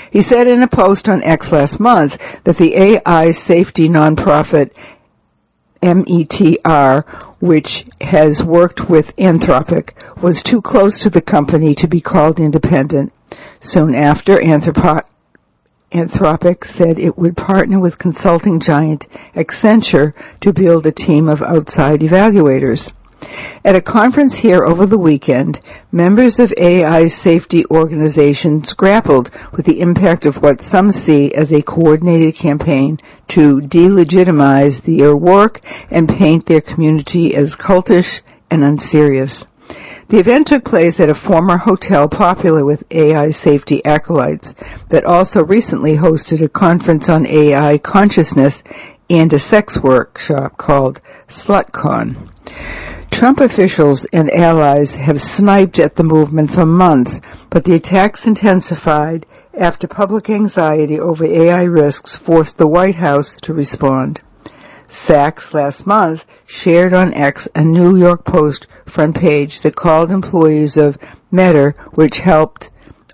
He said in a post on X last month that the AI safety nonprofit METR, which has worked with Anthropic, was too close to the company to be called independent. Soon after, Anthropic said it would partner with consulting giant Accenture to build a team of outside evaluators. At a conference here over the weekend, members of AI safety organizations grappled with the impact of what some see as a coordinated campaign to delegitimize their work and paint their community as cultish and unserious. The event took place at a former hotel popular with AI safety acolytes that also recently hosted a conference on AI consciousness and a sex workshop called SlutCon. Trump officials and allies have sniped at the movement for months, but the attacks intensified after public anxiety over AI risks forced the White House to respond. Sachs last month shared on X a New York Post front page that called employees of Meta, which helped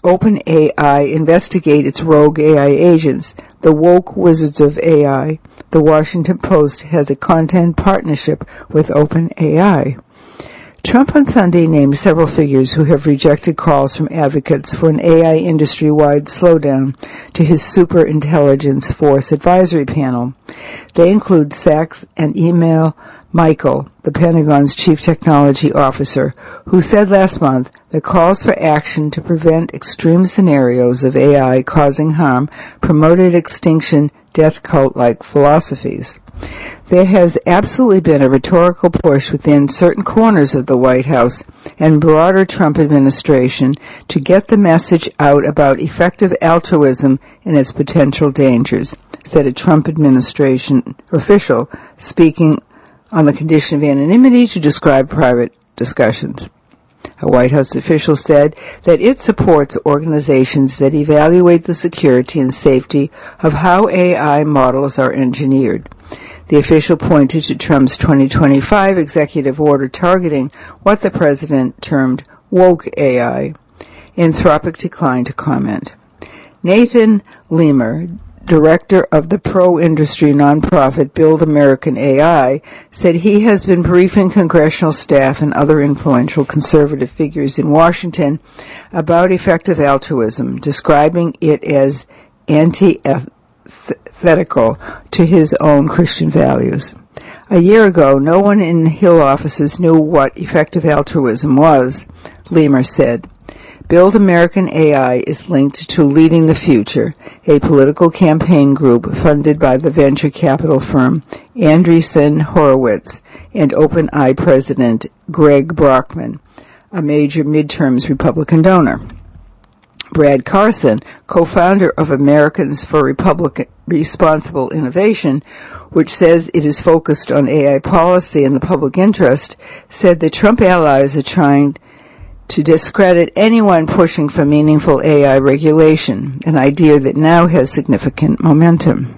OpenAI investigate its rogue AI agents, the woke wizards of AI. The Washington Post has a content partnership with OpenAI. Trump on Sunday named several figures who have rejected calls from advocates for an AI industry-wide slowdown to his Superintelligence Force Advisory Panel. They include Sachs and Emil Michael, the Pentagon's chief technology officer, who said last month that calls for action to prevent extreme scenarios of AI causing harm promoted extinction death cult-like philosophies. There has absolutely been a rhetorical push within certain corners of the White House and broader Trump administration to get the message out about effective altruism and its potential dangers, said a Trump administration official speaking on the condition of anonymity to describe private discussions. A White House official said that it supports organizations that evaluate the security and safety of how AI models are engineered. The official pointed to Trump's 2025 executive order targeting what the president termed woke AI. Anthropic declined to comment. Nathan Lemur, director of the pro-industry nonprofit Build American AI, said he has been briefing congressional staff and other influential conservative figures in Washington about effective altruism, describing it as antithetical to his own Christian values. A year ago, no one in Hill offices knew what effective altruism was, Lemur said. Build American AI is linked to Leading the Future, a political campaign group funded by the venture capital firm Andreessen Horowitz and OpenAI president Greg Brockman, a major midterms Republican donor. Brad Carson, co-founder of Americans for Responsible Innovation, which says it is focused on AI policy and the public interest, said the Trump allies are trying to discredit anyone pushing for meaningful AI regulation, an idea that now has significant momentum.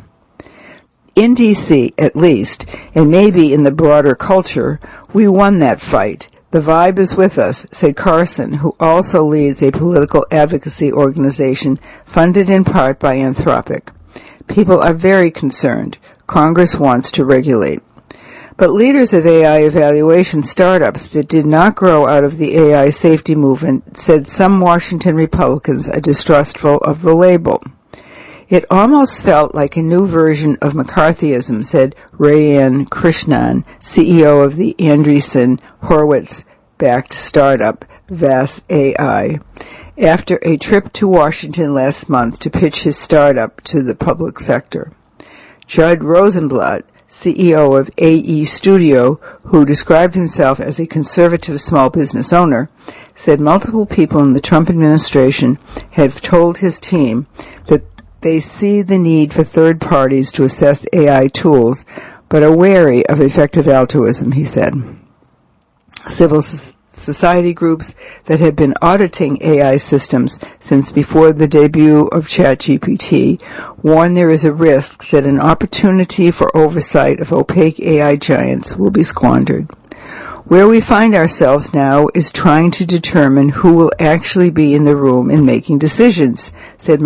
In D.C., at least, and maybe in the broader culture, we won that fight. The vibe is with us, said Carson, who also leads a political advocacy organization funded in part by Anthropic. People are very concerned. Congress wants to regulate. But leaders of AI evaluation startups that did not grow out of the AI safety movement said some Washington Republicans are distrustful of the label. It almost felt like a new version of McCarthyism, said Rayan Krishnan, CEO of the Andreessen Horowitz-backed startup VAS AI, after a trip to Washington last month to pitch his startup to the public sector. Judd Rosenblatt, CEO of AE Studio, who described himself as a conservative small business owner, said multiple people in the Trump administration have told his team that they see the need for third parties to assess AI tools, but are wary of effective altruism, he said. Civil society groups that have been auditing AI systems since before the debut of ChatGPT warn there is a risk that an opportunity for oversight of opaque AI giants will be squandered. Where we find ourselves now is trying to determine who will actually be in the room in making decisions, said